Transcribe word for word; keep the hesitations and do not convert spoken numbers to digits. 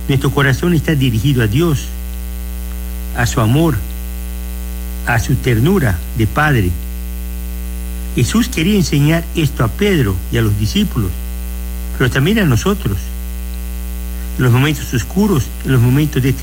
Nuestro corazón está dirigido a Dios, a su amor, a su ternura de Padre. Jesús quería enseñar esto a Pedro y a los discípulos, pero también a nosotros. En los momentos oscuros, en los momentos de